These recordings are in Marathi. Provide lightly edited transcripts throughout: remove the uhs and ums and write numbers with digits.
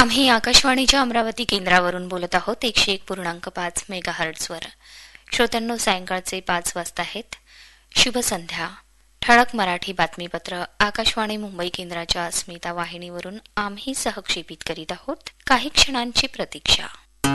आम्ही आकाशवाणीच्या अमरावती केंद्रावरून बोलत आहोत 101.5 मेगाहर्ट्झवर. श्रोत्यांनो, सायंकाळचे 5 वाजता आहेत. शुभ संध्या. ठळक मराठी बातमीपत्र आकाशवाणी मुंबई केंद्राच्या अस्मिता वाहिनीवरून आम्ही सहक्षेपित करीत आहोत. काही क्षणांची प्रतीक्षा.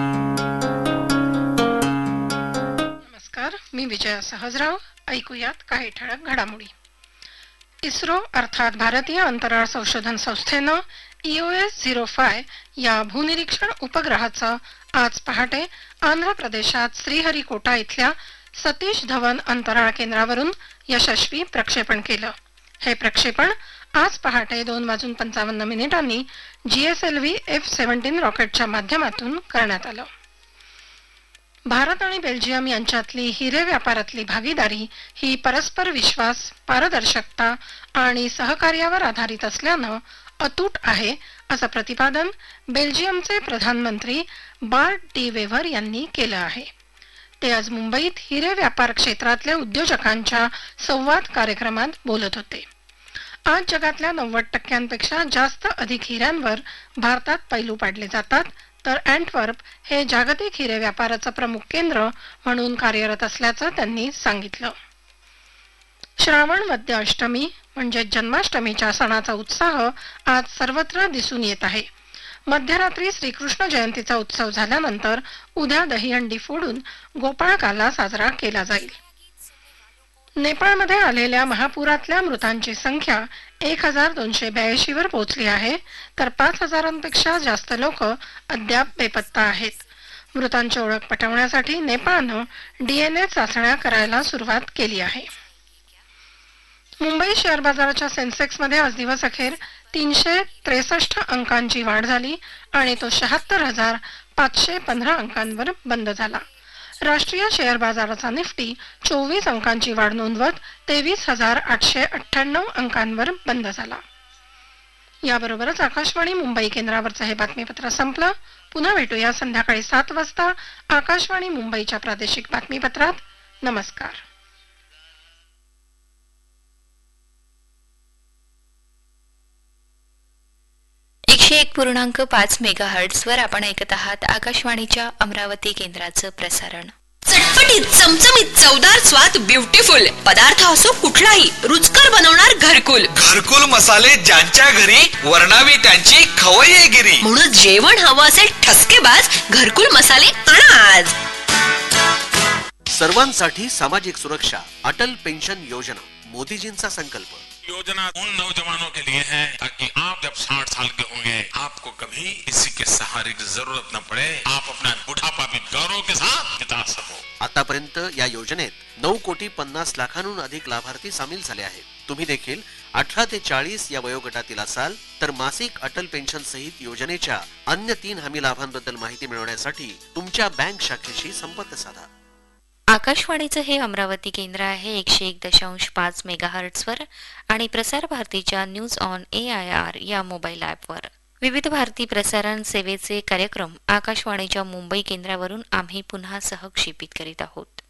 नमस्कार, मी विजया सहजराव. ऐकूयात काही ठळक घडामोडी. इस्रो अर्थात भारतीय अंतराळ संशोधन संस्थेनं EOS-05 या भूनिरीक्षण उपग्रहाचं आज पहाटे आंध्र प्रदेशात श्रीहरिकोटा इथल्या सतीश धवन अंतराळ केंद्रावरून यशस्वी प्रक्षेपण केलं. हे प्रक्षेपण आज पहाटे 2:55 GSLV F-17 रॉकेटच्या माध्यमातून करण्यात आलं. भारत आणि बेल्जियम यांच्यातली हिरे व्यापारातली भागीदारी ही परस्पर विश्वास, पारदर्शकता आणि सहकार्यावर आधारित असल्यानं अतूट आहे, असं प्रतिपादन बेल्जियमचे प्रधानमंत्री बार्ट डी वेव्हर यांनी केलं आहे. ते आज मुंबईत हिरे व्यापार क्षेत्रातल्या उद्योजकांच्या संवाद कार्यक्रमात बोलत होते. आज जगातल्या 90% जास्त अधिक हिऱ्यांवर भारतात पैलू पाडले जातात, तर अँटवर्प हे जागतिक हिरे व्यापाराचं प्रमुख केंद्र म्हणून कार्यरत असल्याचं त्यांनी सांगितलं. श्रावण मध्य अष्टमी म्हणजे जन्माष्टमीच्या सणाचा उत्साह आज सर्वत्र दिसून येत आहे. मध्यरात्री श्रीकृष्ण जयंतीचा उत्सव झाल्यानंतर उद्या दहीहंडी फोडून गोपाळकाला साजरा केला जाईल. नेपाळमध्ये आलेल्या महापुरातल्या मृतांची संख्या 1282 वर पोहोचली आहे, तर 5000पेक्षा जास्त लोक अद्याप बेपत्ता आहेत. मृतांची ओळख पटवण्यासाठी नेपाळनं DNA चाचण्या करायला सुरुवात केली आहे. मुंबई शेअर बाजाराच्या सेन्सेक्समध्ये आज दिवस अखेर 363 अंकांची वाढ झाली आणि तो 76,515 अंकांवर बंद झाला. राष्ट्रीय शेअर बाजाराचा निफ्टी 24 अंकांची वाढ नोंदवत 23,898 अंकांवर बंद झाला. याबरोबरच आकाशवाणी मुंबई केंद्रावरचं हे बातमीपत्र संपलं. पुन्हा भेटूया संध्याकाळी 7 वाजता आकाशवाणी मुंबईच्या प्रादेशिक बातमीपत्रात. नमस्कार. 101.5 मेगाहर्ट्झवर आपण ऐकत आहात आकाशवाणीच्या अमरावती केंद्राचं प्रसारण. चटपटीत, चमचमीत, चवदार स्वाद, ब्युटिफुल पदार्थ असो कुठलाही, रुचकर बनवणार घरकुल. घरकुल मसाले ज्यांच्या घरी, वर्णावी त्यांची खवय्येगिरी. म्हणून जेवण हवं असेल ठसकेबाज, घरकुल मसाले आणा आज. सर्वांसाठी सामाजिक सुरक्षा, अटल पेंशन योजना, मोदीजींचा संकल्प. योजना उन नौजवानों के लिए है ताकि आप जब 60 साल के होंगे आपको कभी किसी के सहारे की जरूरत न पड़े, आप अपना बुढ़ापा भी गौरव के साथ बिता सको. आतापर्यंत या योजनेत 9,50,00,000 अधिक लाभार्थी सामील झाले आहेत. तुम्ही देखील 18 ते 40 या वयोगटातील असाल तर मासिक अटल पेन्शन सहित योजनेच्या अन्य 3 हमी लाभांबद्दल माहिती मिळवण्यासाठी तुमच्या बँक शाखेशी संपर्क साधा. आकाशवाणीचं हे अमरावती केंद्र आहे 101.5 मेगाहर्ट्झवर आणि प्रसार भारतीच्या न्यूज ऑन AIR या मोबाईल ॲपवर. विविध भारती प्रसारण सेवेचे कार्यक्रम आकाशवाणीच्या मुंबई केंद्रावरून आम्ही पुन्हा सहक्षेपित करीत आहोत.